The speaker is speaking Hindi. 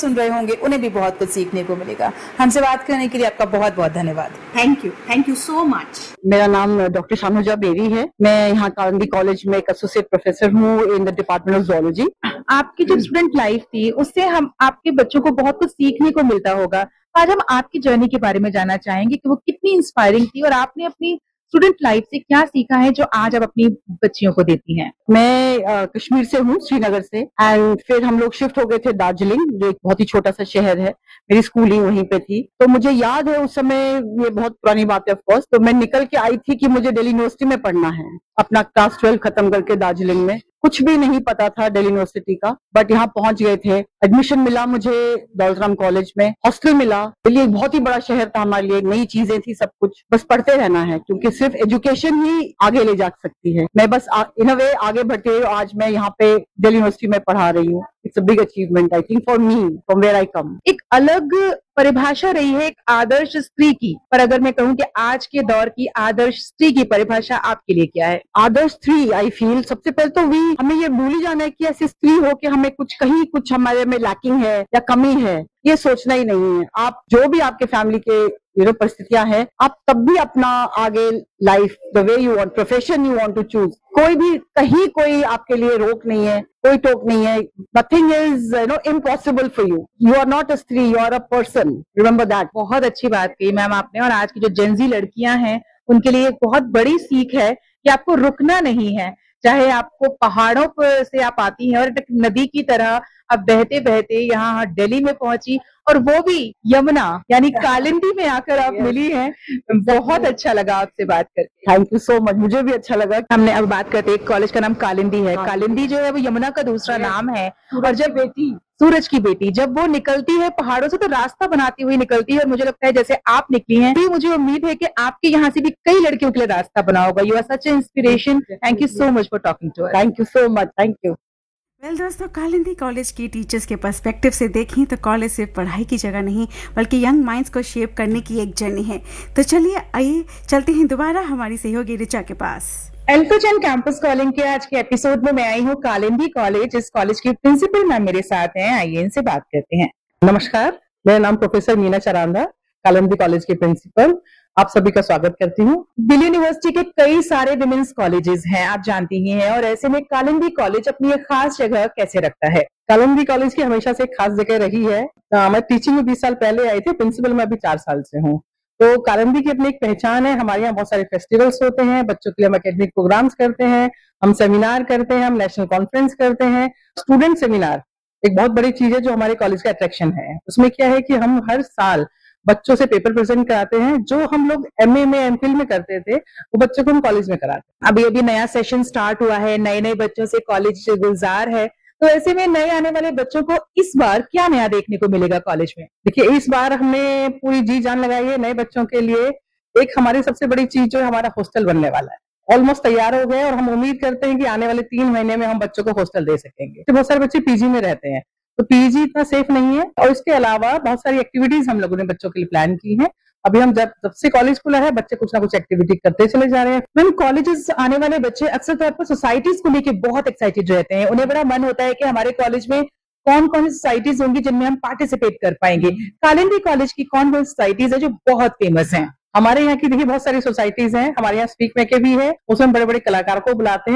सुन रहे होंगे उन्हें भी बहुत कुछ सीखने को मिलेगा। हमसे बात करने के लिए आपका बहुत बहुत धन्यवाद। Thank you so much. मेरा नाम डॉक्टर शानुजा बेरी है। मैं यहाँ कालिंदी कॉलेज में एक एसोसिएट प्रोफेसर हूँ in the department of zoology. आपकी जो स्टूडेंट लाइफ थी उससे हम आपके बच्चों को बहुत कुछ सीखने को मिलता होगा। आज हम आपकी जर्नी के बारे में जानना चाहेंगे कि वो कितनी इंस्पायरिंग थी और आपने अपनी स्टूडेंट लाइफ से क्या सीखा है जो आज आप अपनी बच्चियों को देती हैं। मैं कश्मीर से हूँ, श्रीनगर से, एंड फिर हम लोग शिफ्ट हो गए थे दार्जिलिंग, जो एक बहुत ही छोटा सा शहर है। मेरी स्कूलिंग वहीं पे थी, तो मुझे याद है उस समय, ये बहुत पुरानी बात है ऑफ कोर्स, तो मैं निकल के आई थी कि मुझे दिल्ली यूनिवर्सिटी में पढ़ना है। अपना क्लास 12 खत्म करके दार्जिलिंग में कुछ भी नहीं पता था दिल्ली यूनिवर्सिटी का, बट यहाँ पहुंच गए थे। एडमिशन मिला मुझे दौलत कॉलेज में, हॉस्टल मिला। दिल्ली एक बहुत ही बड़ा शहर था हमारे लिए, नई चीजें थी, सब कुछ बस पढ़ते रहना है, क्योंकि सिर्फ एजुकेशन ही आगे ले जा सकती है। मैं बस इन अ वे आगे बढ़ते हुए आज मैं यहाँ पे दिल्ली यूनिवर्सिटी में पढ़ा रही हूँ। It's a big achievement I think for me from where I कम। एक अलग परिभाषा रही है एक आदर्श स्त्री की, पर अगर मैं कहूँ कि आज के दौर की आदर्श स्त्री की परिभाषा आपके लिए क्या है? आदर्श स्त्री आई फील, सबसे पहले तो हमें ये भूल ही जाना है कि ऐसी स्त्री हो कि हमें कुछ हमारे में लैकिंग है या कमी है, ये सोचना ही नहीं है। आप जो भी आपके फैमिली के परिस्थितियां हैं, आप तब भी अपना आगे life the way you want, profession you want to choose, कोई भी कहीं कोई आपके लिए रोक नहीं है, कोई टोक नहीं है। Nothing is impossible for you. You are not a स्त्री, you are a person, remember that. बहुत अच्छी बात कही मैम आपने, और आज की जो जेनजी लड़कियां हैं उनके लिए एक बहुत बड़ी सीख है कि आपको रुकना नहीं है। चाहे आपको पहाड़ों पर से आप आती हैं और एक नदी की तरह अब बहते बहते यहाँ दिल्ली में पहुंची, और वो भी यमुना यानी कालिंदी में आकर आप मिली हैं। बहुत अच्छा लगा आपसे बात करके। थैंक यू सो मच, मुझे भी अच्छा लगा। हमने अब बात करते हैं, कॉलेज का नाम कालिंदी है। कालिंदी जो है वो यमुना का दूसरा नाम है, और जब सूरज की बेटी जब वो निकलती है पहाड़ों से तो रास्ता बनाती हुई निकलती है, और मुझे लगता है जैसे आप निकली हैं, तो मुझे उम्मीद है कि आपके यहाँ से भी कई लड़कियों के लिए रास्ता बना होगा। You are such A inspiration. Thank you so much for talking to us. Thank you so much, thank you. Well दोस्तों, कालिंदी कॉलेज की टीचर्स के पर्सपेक्टिव से देखें तो कॉलेज सिर्फ पढ़ाई की जगह नहीं बल्कि यंग माइंड्स को शेप करने की एक जर्नी है। तो चलिए आइए चलते हैं दोबारा हमारी सहयोगी ऋचा के पास। एल्कोचन कैंपस कॉलिंग के आज के एपिसोड में मैं आई हूँ कालिंदी कॉलेज। इस कॉलेज की प्रिंसिपल मैम मेरे साथ हैं, आइए इनसे बात करते हैं। नमस्कार, मेरा नाम प्रोफेसर मीना चरांदा, कालिंदी कॉलेज की प्रिंसिपल। आप सभी का स्वागत करती हूँ। दिल्ली यूनिवर्सिटी के कई सारे विमेंस कॉलेजेस हैं, आप जानती ही हैं, और ऐसे में कालिंदी कॉलेज अपनी एक खास जगह कैसे रखता है? कालिंदी कॉलेज की हमेशा से एक खास जगह रही है। मैं टीचिंग में 20 साल पहले आई थी, प्रिंसिपल में अभी 4 साल से हूँ। तो कालिंदी की अपनी एक पहचान है। हमारे यहाँ बहुत सारे फेस्टिवल्स होते हैं, बच्चों के लिए हम एकेडमिक प्रोग्राम्स करते हैं, हम सेमिनार करते हैं, हम नेशनल कॉन्फ्रेंस करते हैं। स्टूडेंट सेमिनार एक बहुत बड़ी चीज है जो हमारे कॉलेज का अट्रैक्शन है। उसमें क्या है कि हम हर साल बच्चों से पेपर प्रेजेंट कराते हैं, जो हम लोग एमए में एमफिल में करते थे वो बच्चों को हम कॉलेज में कराते हैं। अभी अभी नया सेशन स्टार्ट हुआ है, नए नए बच्चों से कॉलेज गुलजार है, तो ऐसे में नए आने वाले बच्चों को इस बार क्या नया देखने को मिलेगा कॉलेज में? देखिए, इस बार हमने पूरी जी जान लगाई है नए बच्चों के लिए। एक हमारी सबसे बड़ी चीज जो है, हमारा हॉस्टल बनने वाला है, ऑलमोस्ट तैयार हो गए, और हम उम्मीद करते हैं कि आने वाले 3 महीने में हम बच्चों को हॉस्टल दे सकेंगे। तो बहुत सारे बच्चे पीजी में रहते हैं, तो पीजी इतना सेफ नहीं है, और इसके अलावा बहुत सारी एक्टिविटीज हम लोगों ने बच्चों के लिए प्लान की है। अभी हम जब से कॉलेज खुला है, बच्चे कुछ ना कुछ एक्टिविटी करते चले जा रहे हैं। मैम, कॉलेजेस आने वाले बच्चे अक्सर तौर पर सोसाइटीज को लेकर बहुत एक्साइटेड रहते हैं। उन्हें बड़ा मन होता है कि हमारे कॉलेज में कौन कौन सी सोसाइटीज होंगी जिनमें हम पार्टिसिपेट कर पाएंगे। कालिंदी कॉलेज की कौन कौन सी सोसाइटीज है जो बहुत फेमस हैं? हमारे यहाँ की देखिए बहुत सारी सोसाइटीज हैं। हमारे यहाँ स्पीक मेके भी है, उसमें बड़े बड़े कलाकारों को बुलाते हैं।